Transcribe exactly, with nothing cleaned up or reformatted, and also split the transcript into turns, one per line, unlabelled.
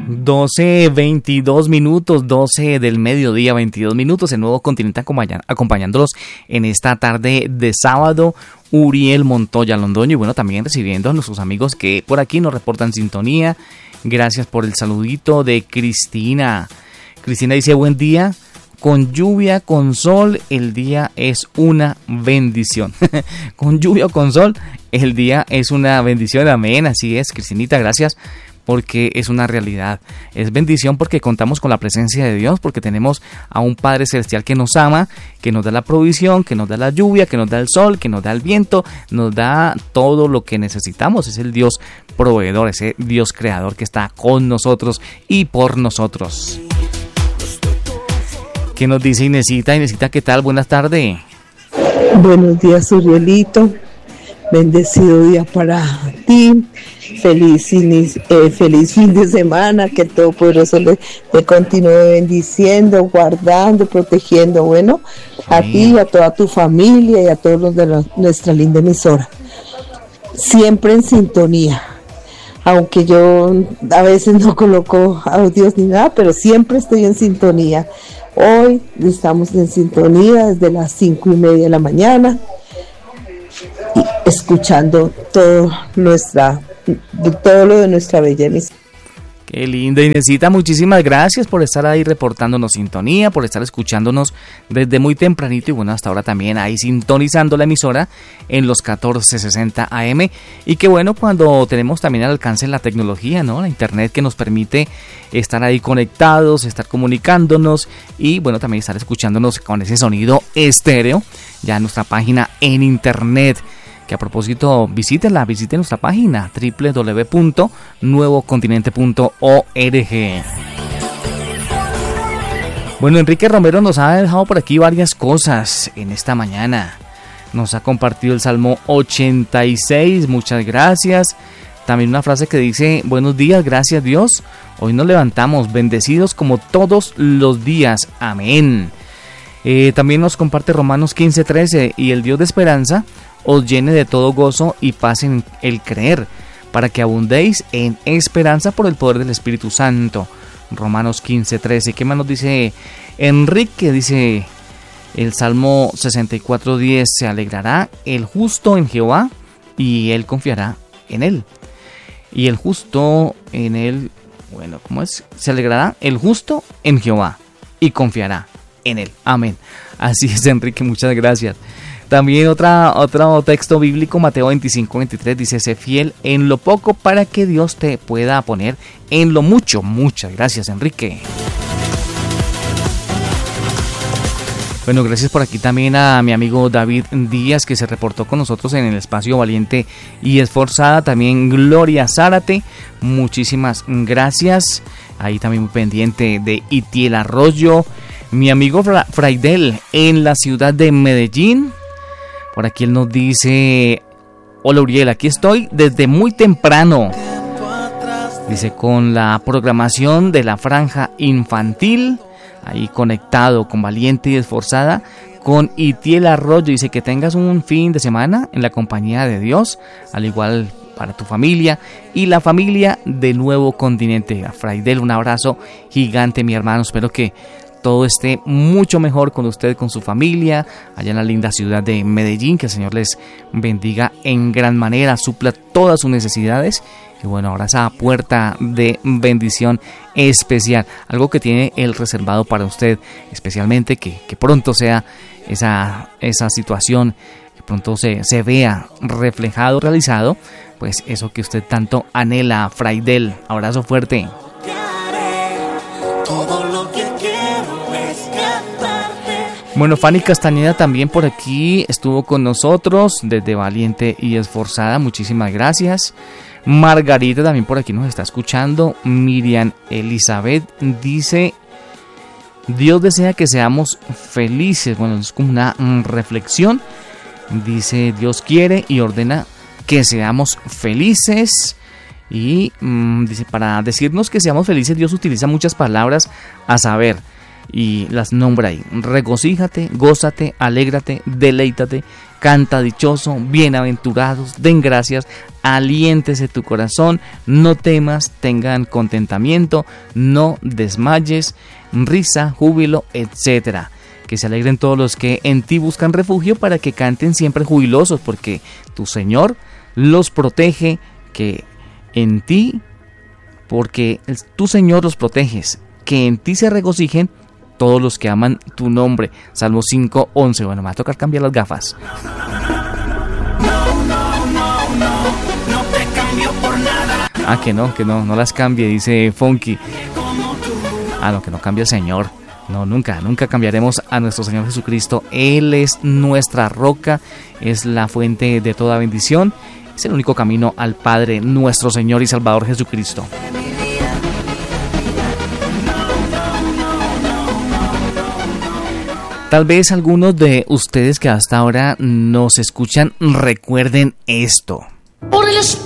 doce, veintidós minutos, doce del mediodía, veintidós minutos, el Nuevo Continente acompañándolos en esta tarde de sábado. Uriel Montoya Londoño y bueno, también recibiendo a nuestros amigos que por aquí nos reportan sintonía. Gracias por el saludito de Cristina. Cristina dice: buen día, con lluvia, con sol, el día es una bendición. Con lluvia o con sol, el día es una bendición. Amén, así es, Cristinita, gracias, porque es una realidad. Es bendición porque contamos con la presencia de Dios, porque tenemos a un Padre Celestial que nos ama, que nos da la provisión, que nos da la lluvia, que nos da el sol, que nos da el viento, nos da todo lo que necesitamos. Es el Dios proveedor, ese Dios creador que está con nosotros y por nosotros. ¿Qué nos dice Inesita? Inesita, ¿qué tal? Buenas tardes.
Buenos días, Urielito. Bendecido día para ti. Feliz, eh, feliz fin de semana. Que el Todopoderoso le, le continúe bendiciendo, guardando, protegiendo. Bueno, a ti, a toda tu familia y a todos los de la, nuestra linda emisora. Siempre en sintonía. Aunque yo a veces no coloco audios ni nada, pero siempre estoy en sintonía. Hoy estamos en sintonía desde las cinco y media de la mañana, y escuchando todo nuestra, todo lo de nuestra bella emisora.
Qué linda, Inesita, muchísimas gracias por estar ahí reportándonos sintonía, por estar escuchándonos desde muy tempranito y bueno, hasta ahora también ahí sintonizando la emisora en los catorce sesenta A M. Y qué bueno cuando tenemos también al alcance la tecnología, ¿no? La internet que nos permite estar ahí conectados, estar comunicándonos y bueno, también estar escuchándonos con ese sonido estéreo, ya en nuestra página en internet. Que a propósito, visítenla, visiten nuestra página doble u doble u doble u punto nuevo continente punto org. Bueno, Enrique Romero nos ha dejado por aquí varias cosas en esta mañana. Nos ha compartido el Salmo ochenta y seis, muchas gracias. También una frase que dice: buenos días, gracias Dios. Hoy nos levantamos bendecidos como todos los días. Amén. Eh, también nos comparte Romanos quince trece: y el Dios de esperanza os llene de todo gozo y paz en el creer, para que abundéis en esperanza por el poder del Espíritu Santo. Romanos quince trece. ¿Qué más nos dice Enrique? Dice el Salmo sesenta y cuatro diez: se alegrará el justo en Jehová y él confiará en él. Y el justo en él, bueno, ¿cómo es? Se alegrará el justo en Jehová y confiará en él. Amén. Así es, Enrique, muchas gracias. También otra, otro texto bíblico, Mateo veinticinco veintitrés, dice: sé fiel en lo poco para que Dios te pueda poner en lo mucho. Muchas gracias, Enrique. Bueno, gracias por aquí también a mi amigo David Díaz, que se reportó con nosotros en el espacio Valiente y Esforzada. También Gloria Zárate, muchísimas gracias. Ahí también muy pendiente de Itiel Arroyo. Mi amigo Fra- Fraidel en la ciudad de Medellín. Por aquí él nos dice: hola Uriel, aquí estoy desde muy temprano. Dice, con la programación de la franja infantil, ahí conectado con Valiente y Esforzada, con Itiel Arroyo. Dice que tengas un fin de semana en la compañía de Dios, al igual para tu familia y la familia de Nuevo Continente. A Fraidel, un abrazo gigante, mi hermano. Espero que todo esté mucho mejor con usted, con su familia, allá en la linda ciudad de Medellín. Que el Señor les bendiga en gran manera, supla todas sus necesidades. Y bueno, ahora esa puerta de bendición especial, algo que tiene Él reservado para usted, especialmente que, que pronto sea esa, esa situación, que pronto se, se vea reflejado, realizado, pues eso que usted tanto anhela. Fraidel, abrazo fuerte. Todo lo que Bueno, Fanny Castañeda también por aquí estuvo con nosotros desde Valiente y Esforzada. Muchísimas gracias. Margarita también por aquí nos está escuchando. Miriam Elizabeth dice: Dios desea que seamos felices. Bueno, es como una mm, reflexión. Dice: Dios quiere y ordena que seamos felices. Y mmm, dice, para decirnos que seamos felices, Dios utiliza muchas palabras, a saber, y las nombra ahí. Regocíjate, gózate, alégrate, deleítate, canta dichoso, bienaventurados, den gracias, aliéntese tu corazón, no temas, tengan contentamiento, no desmayes, risa, júbilo, etcétera. Que se alegren todos los que en ti buscan refugio, para que canten siempre jubilosos, porque tu Señor los protege, que en ti, porque tu Señor los proteges, que en ti se regocijen todos los que aman tu nombre. Salmo cinco, once. Bueno, me va a tocar cambiar las gafas.
No, no, no, no, no te cambio por nada.
Ah, que no, que no, no las cambie, dice Funky. Ah, no, que no cambie el Señor. No, nunca, nunca cambiaremos a nuestro Señor Jesucristo. Él es nuestra roca, es la fuente de toda bendición, es el único camino al Padre, nuestro Señor y Salvador Jesucristo. Tal vez algunos de ustedes que hasta ahora nos escuchan recuerden esto.
Por el